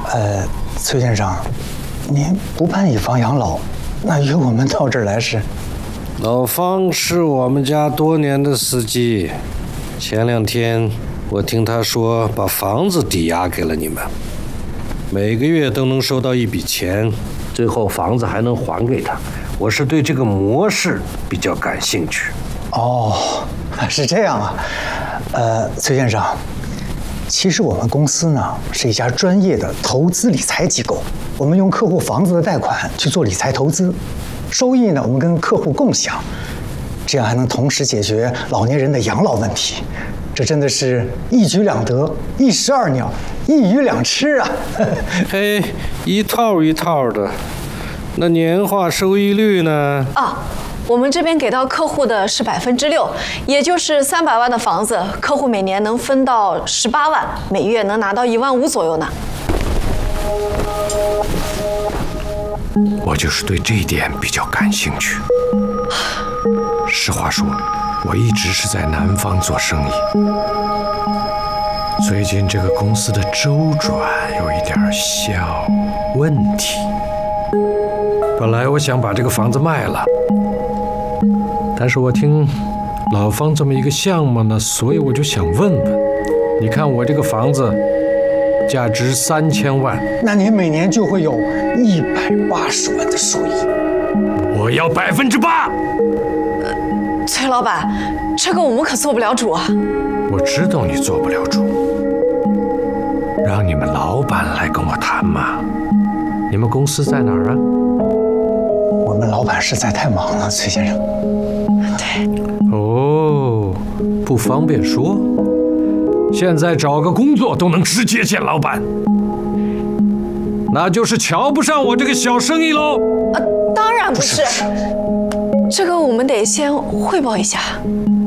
崔先生，您不办以房养老，那约我们到这儿来是？ 老方是我们家多年的司机，前2天我听他说把房子抵押给了你们，每个月都能收到一笔钱，最后房子还能还给他。我是对这个模式比较感兴趣。 哦，是这样啊。崔先生，其实我们公司呢是一家专业的投资理财机构，我们用客户房子的贷款去做理财投资，收益呢我们跟客户共享，这样还能同时解决老年人的养老问题。这真的是一举两得，一石二鸟，一鱼两吃啊！ 嘿，一套一套的。那年化收益率呢？ 我们这边给到客户的是6%，也就是300万的房子，客户每年能分到18万，每月能拿到1万5左右呢。 我就是对这一点比较感兴趣。实话说，我一直是在南方做生意，最近这个公司的周转有一点小问题。本来我想把这个房子卖了，但是我听老方这么一个项目呢，所以我就想问问，你看我这个房子价值3000万， 那您每年就会有180万的收益。 我要8%。 崔老板，这个我们可做不了主啊。 我知道你做不了主，让你们老板来跟我谈嘛。你们公司在哪儿啊？ 我们老板实在太忙了，崔先生。 对。 哦，不方便说。现在找个工作都能直接见老板，那就是瞧不上我这个小生意喽。 当然不是，这个我们得先汇报一下。